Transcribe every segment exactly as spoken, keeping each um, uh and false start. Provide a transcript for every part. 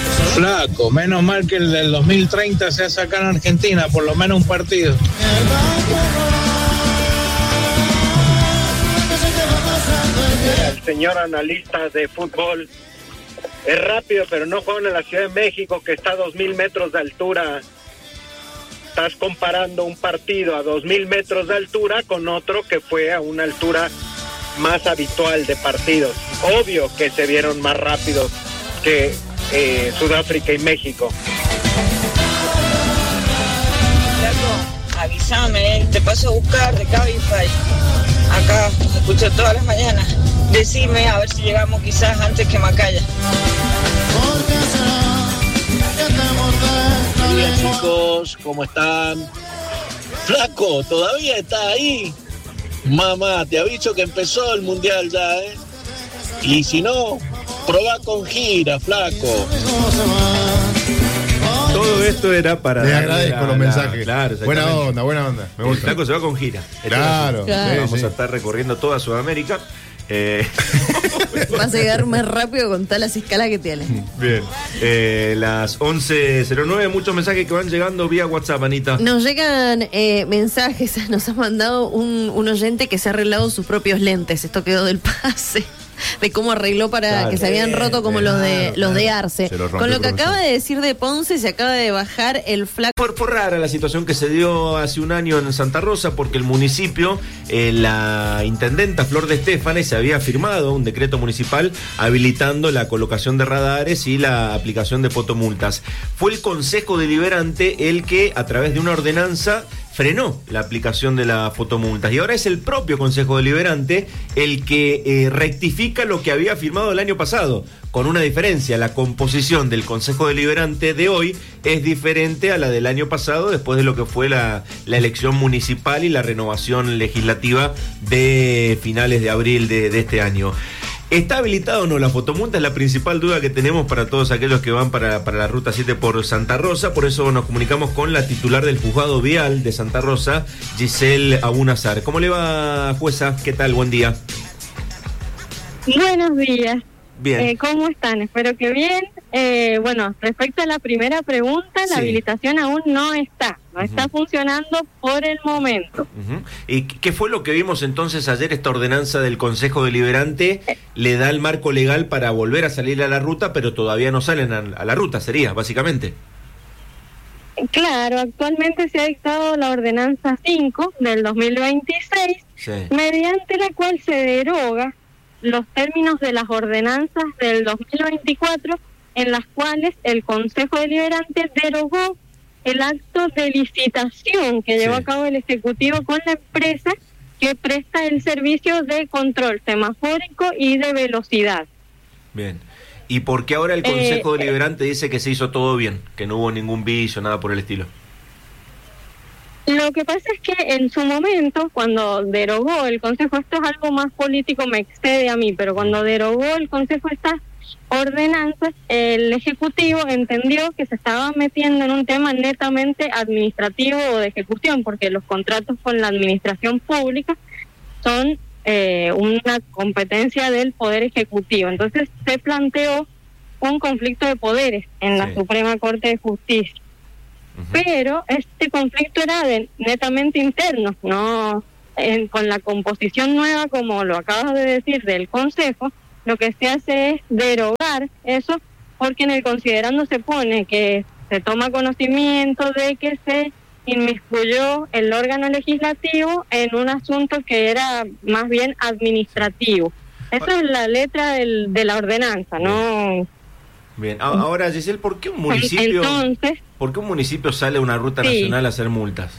Flaco, menos mal que el del dos mil treinta se hace acá en Argentina, por lo menos un partido. El señor analista de fútbol es rápido, pero no juegan en la Ciudad de México, que está a dos mil metros de altura. Estás comparando un partido a dos mil metros de altura con otro que fue a una altura más habitual de partidos. Obvio que se vieron más rápidos que eh, Sudáfrica y México. Flaco, avísame, te paso a buscar de Cabify. Acá, te escucho todas las mañanas. Decime, a ver si llegamos quizás antes que Macaya. Hola chicos, ¿cómo están? Flaco, ¿todavía está ahí? Mamá, te aviso que empezó el mundial ya, ¿eh? Y si no, probá con gira, flaco. Todo esto era para... Le agradezco la, los mensajes. Claro, buena onda, buena onda. Me gusta. El flaco se va con gira. Claro. Entonces, Sí, vamos sí. a estar recorriendo toda Sudamérica. Eh... Vas a llegar más rápido con todas las escalas que tienes. Bien. Eh, las once cero nueve, muchos mensajes que van llegando vía WhatsApp, Anita. Nos llegan eh, mensajes, nos ha mandado un, un oyente que se ha arreglado sus propios lentes. Esto quedó del pase. De cómo arregló para Claro, que se habían roto como claro, los de los de Arce. Se los rompió Con lo que el acaba profesor. de decir de Ponce, se acaba de bajar el flaco. Fue, fue rara la situación que se dio hace un año en Santa Rosa porque el municipio, eh, la intendenta Flor de Estéfanes se había firmado un decreto municipal habilitando la colocación de radares y la aplicación de fotomultas. Fue el Consejo Deliberante el que, a través de una ordenanza, frenó la aplicación de las fotomultas. Y ahora es el propio Consejo Deliberante el que eh, rectifica lo que había firmado el año pasado, con una diferencia: la composición del Consejo Deliberante de hoy es diferente a la del año pasado, después de lo que fue la, la elección municipal y la renovación legislativa de finales de abril de, de este año. ¿Está habilitado o no la fotomulta? Es la principal duda que tenemos para todos aquellos que van para, para la Ruta siete por Santa Rosa. Por eso nos comunicamos con la titular del Juzgado Vial de Santa Rosa, Giselle Abunazar. ¿Cómo le va, jueza? ¿Qué tal? Buen día. Buenos días. Bien. Eh, ¿Cómo están? Espero que bien. Eh, bueno, respecto a la primera pregunta, la Sí. habilitación aún no está. No Ujú. está funcionando por el momento. Uh-huh. ¿Y qué fue lo que vimos entonces ayer? Esta ordenanza del Consejo Deliberante le da el marco legal para volver a salir a la ruta, pero todavía no salen a, a la ruta, sería, básicamente. Claro, actualmente se ha dictado la ordenanza cinco del dos mil veintiséis, Sí. mediante la cual se deroga los términos de las ordenanzas del dos mil veinticuatro, en las cuales el Consejo Deliberante derogó el acto de licitación que llevó Sí. a cabo el Ejecutivo con la empresa que presta el servicio de control semafórico y de velocidad. Bien. ¿Y por qué ahora el Consejo Eh, Deliberante dice que se hizo todo bien, que no hubo ningún vicio, nada por el estilo? Lo que pasa es que en su momento, cuando derogó el Consejo, esto es algo más político, me excede a mí, pero cuando derogó el Consejo estas ordenanzas, el Ejecutivo entendió que se estaba metiendo en un tema netamente administrativo o de ejecución, porque los contratos con la administración pública son eh, una competencia del Poder Ejecutivo. Entonces se planteó un conflicto de poderes en la Sí. Suprema Corte de Justicia. Pero este conflicto era de, netamente interno, no en, con la composición nueva, como lo acabas de decir, del Consejo, lo que se hace es derogar eso, porque en el considerando se pone que se toma conocimiento de que se inmiscuyó el órgano legislativo en un asunto que era más bien administrativo. Esa es la letra del, de la ordenanza, ¿no? Bien. A- Ahora, Giselle, ¿por qué un municipio, Entonces, ¿por qué un municipio sale a una ruta Sí. nacional a hacer multas?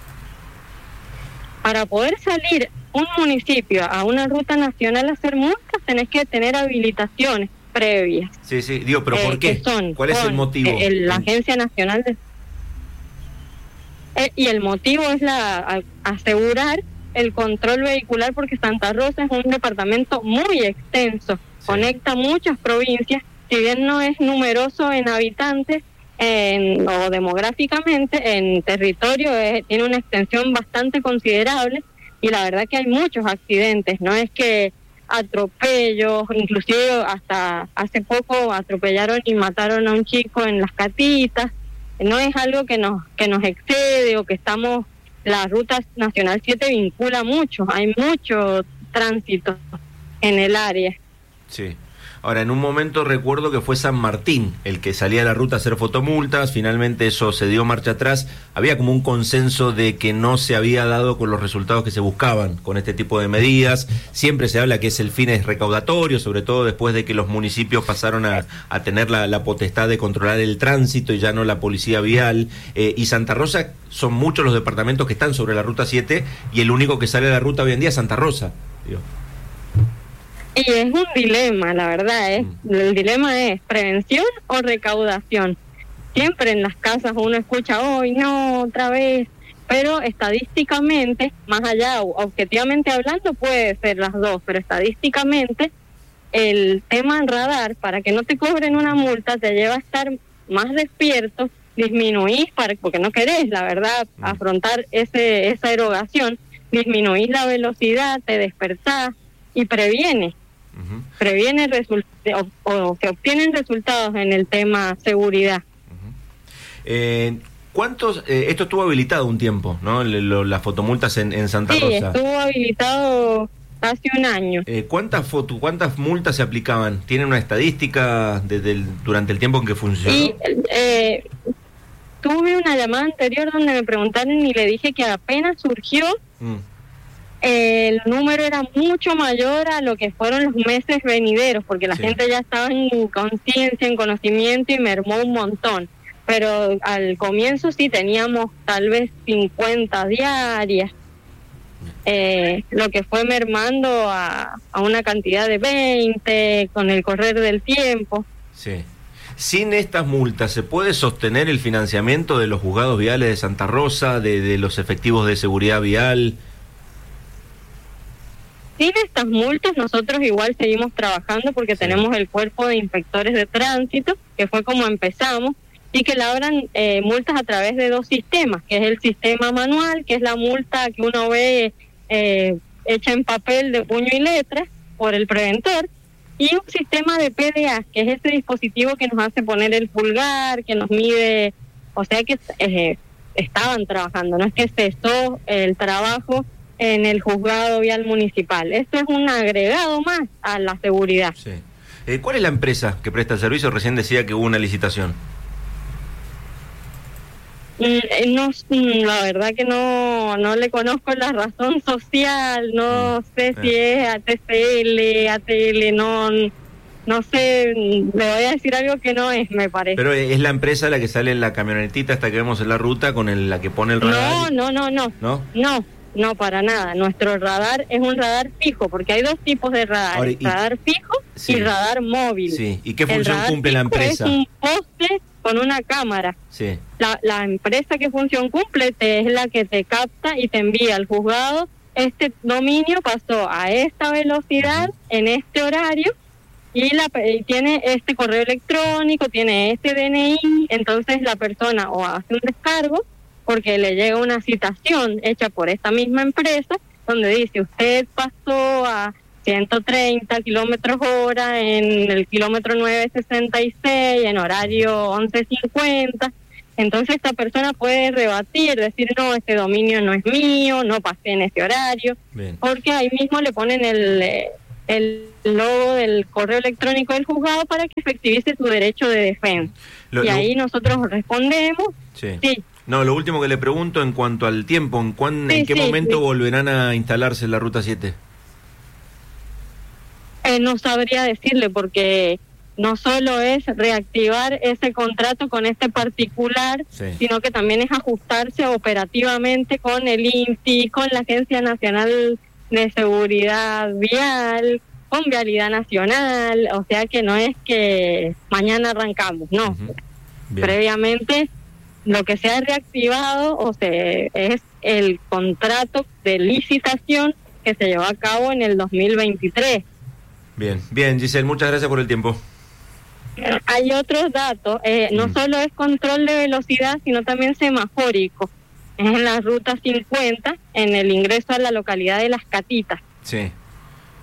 para poder salir un municipio a una ruta nacional a hacer multas, tenés que tener habilitaciones previas. Sí, sí, digo, pero eh, ¿por qué? que son ¿Cuál es el con, motivo? eh, el- la Agencia Nacional de... Eh, y el motivo es la a- asegurar el control vehicular, porque Santa Rosa es un departamento muy extenso, Sí. conecta muchas provincias, si bien no es numeroso en habitantes en, o demográficamente, en territorio eh, tiene una extensión bastante considerable, y la verdad que hay muchos accidentes, no es que atropellos, inclusive hasta hace poco atropellaron y mataron a un chico en Las Catitas. No es algo que nos que nos excede o que estamos, la ruta nacional siete vincula mucho, hay mucho tránsito en el área. Sí. Ahora, en un momento recuerdo que fue San Martín el que salía a la ruta a hacer fotomultas, finalmente eso se dio marcha atrás, había como un consenso de que no se había dado con los resultados que se buscaban con este tipo de medidas, siempre se habla que es el fin es recaudatorio, sobre todo después de que los municipios pasaron a, a tener la, la potestad de controlar el tránsito y ya no la policía vial, eh, y Santa Rosa son muchos los departamentos que están sobre la ruta siete y el único que sale a la ruta hoy en día es Santa Rosa, digo. Y es un dilema, la verdad, es el dilema es prevención o recaudación. Siempre en las casas uno escucha, hoy no, otra vez, pero estadísticamente, más allá, objetivamente hablando, puede ser las dos, pero estadísticamente el tema en radar, para que no te cobren una multa, te lleva a estar más despierto, disminuís, para, porque no querés, la verdad, afrontar ese esa erogación, disminuís la velocidad, te despertás y previene. Uh-huh. Previene result- o, o se obtienen resultados en el tema seguridad. Uh-huh. Eh, ¿Cuántos? Eh, esto estuvo habilitado un tiempo, ¿no? Le, lo, las fotomultas en, en Santa sí, Rosa. Sí, estuvo habilitado hace un año. Eh, ¿Cuántas foto, cuántas multas se aplicaban? ¿Tienen una estadística desde el, durante el tiempo en que funcionó? Y, eh, tuve una llamada anterior donde me preguntaron y le dije que apenas surgió. Mm. El número era mucho mayor a lo que fueron los meses venideros, porque la sí. gente ya estaba en conciencia, en conocimiento y mermó un montón. Pero al comienzo sí teníamos tal vez cincuenta diarias, eh, lo que fue mermando a, a una cantidad de veinte con el correr del tiempo. Sí. Sin estas multas, ¿se puede sostener el financiamiento de los juzgados viales de Santa Rosa, de, de los efectivos de seguridad vial? Sin estas multas nosotros igual seguimos trabajando porque sí. tenemos el cuerpo de inspectores de tránsito, que fue como empezamos, y que labran eh, multas a través de dos sistemas, que es el sistema manual, que es la multa que uno ve eh, hecha en papel de puño y letra por el preventor, y un sistema de P D A, que es ese dispositivo que nos hace poner el pulgar, que nos mide, o sea que eh, estaban trabajando, no es que cesó el trabajo en el juzgado vial municipal. Esto es un agregado más a la seguridad. Sí. Eh, ¿Cuál es la empresa que presta el servicio? Recién decía que hubo una licitación. Mm, no, la verdad que no no le conozco la razón social, no mm. sé si eh. es A T C L, A T L, no... No sé, le voy a decir algo que no es, me parece. Pero es la empresa la que sale en la camionetita hasta que vemos en la ruta con el, la que pone el radar. No, no, no, no. ¿No? No. No, para nada. Nuestro radar es un radar fijo, porque hay dos tipos de radar. Ahora, y, radar fijo sí. y radar móvil. Sí. ¿Y qué función cumple la empresa? Es un poste con una cámara. Sí. La, la empresa que función cumple te, es la que te capta y te envía al juzgado. Este dominio pasó a esta velocidad, uh-huh. en este horario, y, la, y tiene este correo electrónico, tiene este D N I, entonces la persona o hace un descargo, porque le llega una citación hecha por esta misma empresa, donde dice, usted pasó a ciento treinta kilómetros hora en el kilómetro nueve sesenta y seis, en horario once cincuenta. Entonces esta persona puede rebatir, decir, no, este dominio no es mío, no pasé en ese horario. Bien. Porque ahí mismo le ponen el, el logo del correo electrónico del juzgado para que efectivice su derecho de defensa. Lo, y lo... ahí nosotros respondemos. Sí. sí. No, lo último que le pregunto en cuanto al tiempo, ¿en, cuán, sí, ¿en qué sí, momento sí. volverán a instalarse en la Ruta siete? Eh, no sabría decirle, porque no solo es reactivar ese contrato con este particular, sí. sino que también es ajustarse operativamente con el I N P I, con la Agencia Nacional de Seguridad Vial, con Vialidad Nacional, o sea que no es que mañana arrancamos, no. Uh-huh. Previamente... Lo que se ha reactivado o se, es el contrato de licitación que se llevó a cabo en el dos mil veintitrés. Bien, bien, Giselle, muchas gracias por el tiempo. Hay otros datos, eh, mm. no solo es control de velocidad, sino también semafórico. Es en la ruta cincuenta, en el ingreso a la localidad de Las Catitas. Sí.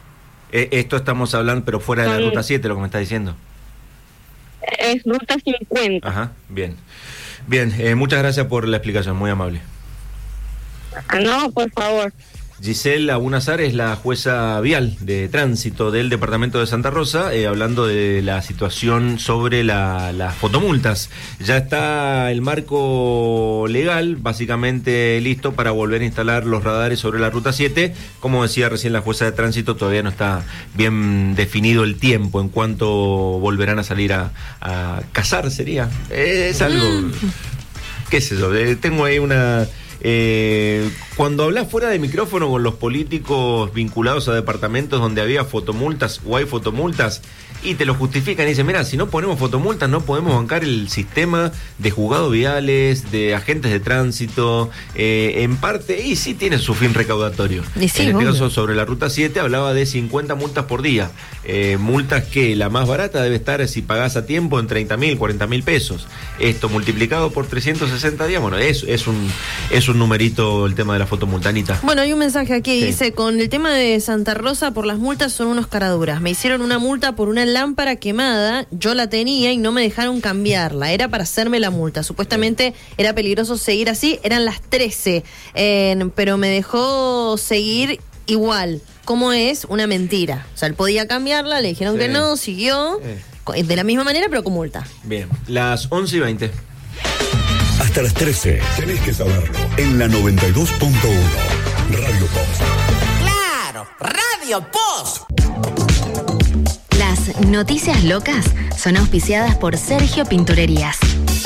Eh, esto estamos hablando, pero fuera de la Son- ruta siete, lo que me está diciendo. Es ruta cincuenta. Ajá, bien. Bien, eh, muchas gracias por la explicación, muy amable. Ah, no, por favor. Giselle Abunazar es la jueza vial de tránsito del departamento de Santa Rosa, eh, hablando de la situación sobre la- las fotomultas. Ya está el marco legal básicamente listo para volver a instalar los radares sobre la ruta siete. Como decía recién la jueza de tránsito, todavía no está bien definido el tiempo en cuanto volverán a salir a, a cazar, sería. Eh, es algo, qué sé yo, eh, tengo ahí una... Eh, cuando hablas fuera de micrófono con los políticos vinculados a departamentos donde había fotomultas o hay fotomultas y te lo justifican y dicen, mira, si no ponemos fotomultas no podemos bancar el sistema de juzgados viales, de agentes de tránsito, eh, en parte, y sí tiene su fin recaudatorio. Y sí, en este obvio. caso, sobre la ruta siete hablaba de cincuenta multas por día, eh, multas que la más barata debe estar, si pagás a tiempo, en treinta mil, cuarenta mil pesos. Esto multiplicado por trescientos sesenta días, bueno, es, es un es un numerito el tema de la fotomulta, Anita. Bueno, hay un mensaje aquí, Sí. dice, con el tema de Santa Rosa por las multas son unos caraduras. Me hicieron una multa por una lámpara quemada, yo la tenía y no me dejaron cambiarla. Era para hacerme la multa. Supuestamente era peligroso seguir así, eran las trece, eh, pero me dejó seguir igual. ¿Cómo es? Una mentira. O sea, él podía cambiarla, le dijeron Sí. que no, siguió, Eh. co- de la misma manera, pero con multa. Bien, las once y veinte. Hasta las trece. Tenés que saberlo. En la noventa y dos punto uno. Radio Post. ¡Claro! ¡Radio Post! Las noticias locas son auspiciadas por Sergio Pinturerías.